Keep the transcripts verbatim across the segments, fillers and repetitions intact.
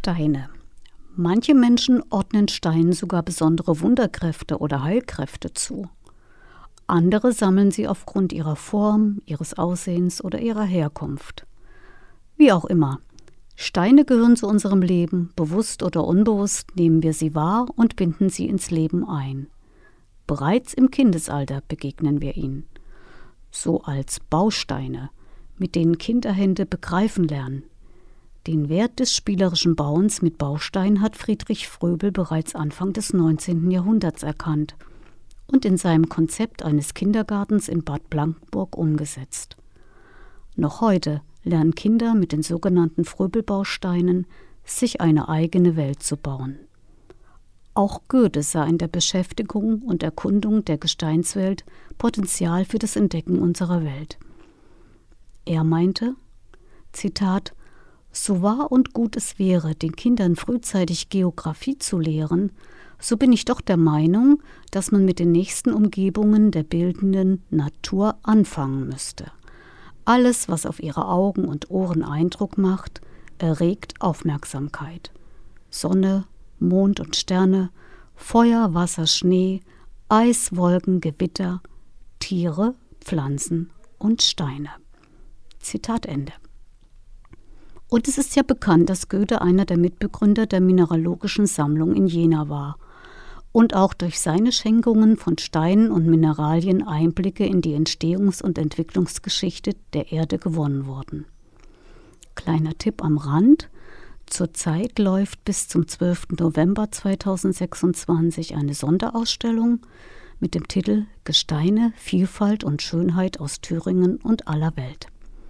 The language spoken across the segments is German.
Steine. Manche Menschen ordnen Steinen sogar besondere Wunderkräfte oder Heilkräfte zu. Andere sammeln sie aufgrund ihrer Form, ihres Aussehens oder ihrer Herkunft. Wie auch immer, Steine gehören zu unserem Leben, bewusst oder unbewusst nehmen wir sie wahr und binden sie ins Leben ein. Bereits im Kindesalter begegnen wir ihnen. So als Bausteine, mit denen Kinderhände begreifen lernen. Den Wert des spielerischen Bauens mit Bausteinen hat Friedrich Fröbel bereits Anfang des neunzehnten Jahrhunderts erkannt und in seinem Konzept eines Kindergartens in Bad Blankenburg umgesetzt. Noch heute lernen Kinder mit den sogenannten Fröbel-Bausteinen, sich eine eigene Welt zu bauen. Auch Goethe sah in der Beschäftigung und Erkundung der Gesteinswelt Potenzial für das Entdecken unserer Welt. Er meinte, Zitat, »So wahr und gut es wäre, den Kindern frühzeitig Geographie zu lehren, so bin ich doch der Meinung, dass man mit den nächsten Umgebungen der bildenden Natur anfangen müsste. Alles, was auf ihre Augen und Ohren Eindruck macht, erregt Aufmerksamkeit. Sonne, Mond und Sterne, Feuer, Wasser, Schnee, Eis, Wolken, Gewitter, Tiere, Pflanzen und Steine.« Zitat Ende. Und es ist ja bekannt, dass Goethe einer der Mitbegründer der Mineralogischen Sammlung in Jena war und auch durch seine Schenkungen von Steinen und Mineralien Einblicke in die Entstehungs- und Entwicklungsgeschichte der Erde gewonnen wurden. Kleiner Tipp am Rand: Zurzeit läuft bis zum zwölften November zweitausendsechsundzwanzig eine Sonderausstellung mit dem Titel »Gesteine, Vielfalt und Schönheit aus Thüringen und aller Welt«.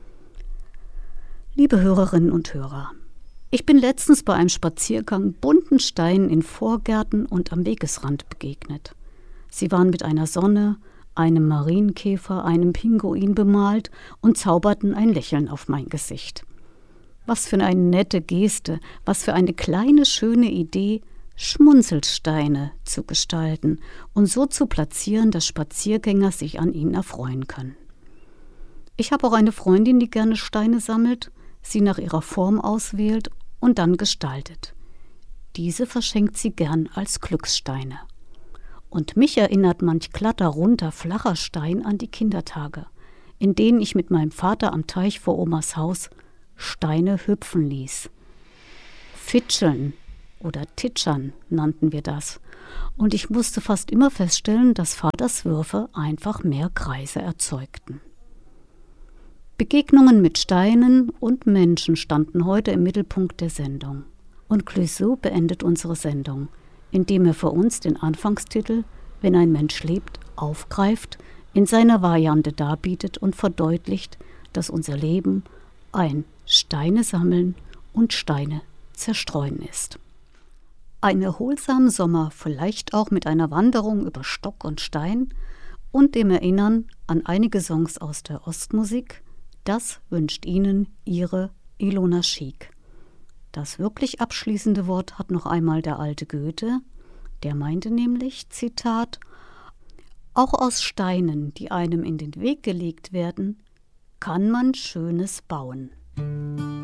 Liebe Hörerinnen und Hörer, ich bin letztens bei einem Spaziergang bunten Steinen in Vorgärten und am Wegesrand begegnet. Sie waren mit einer Sonne, einem Marienkäfer, einem Pinguin bemalt und zauberten ein Lächeln auf mein Gesicht. Was für eine nette Geste, was für eine kleine, schöne Idee, Schmunzelsteine zu gestalten und so zu platzieren, dass Spaziergänger sich an ihnen erfreuen können. Ich habe auch eine Freundin, die gerne Steine sammelt, sie nach ihrer Form auswählt und dann gestaltet. Diese verschenkt sie gern als Glückssteine. Und mich erinnert manch glatter, runder, flacher Stein an die Kindertage, in denen ich mit meinem Vater am Teich vor Omas Haus Steine hüpfen ließ. Fitscheln oder Titschern nannten wir das. Und ich musste fast immer feststellen, dass Vaters Würfe einfach mehr Kreise erzeugten. Begegnungen mit Steinen und Menschen standen heute im Mittelpunkt der Sendung. Und Clouseau beendet unsere Sendung, indem er für uns den Anfangstitel »Wenn ein Mensch lebt« aufgreift, in seiner Variante darbietet und verdeutlicht, dass unser Leben ein Steine sammeln und Steine zerstreuen ist. Ein erholsamen Sommer, vielleicht auch mit einer Wanderung über Stock und Stein und dem Erinnern an einige Songs aus der Ostmusik, das wünscht Ihnen Ihre Ilona Schiek. Das wirklich abschließende Wort hat noch einmal der alte Goethe, der meinte nämlich, Zitat, »Auch aus Steinen, die einem in den Weg gelegt werden, kann man Schönes bauen.«